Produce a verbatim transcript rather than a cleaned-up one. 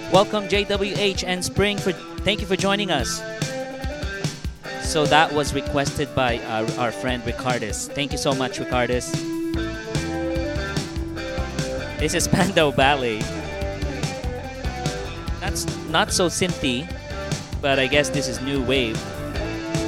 Welcome J W H and Spring. For thank you for joining us. So that was requested by our, our friend Ricardis. Thank you so much, Ricardis. This is Spandau Ballet. That's not so synthy, but I guess this is new wave.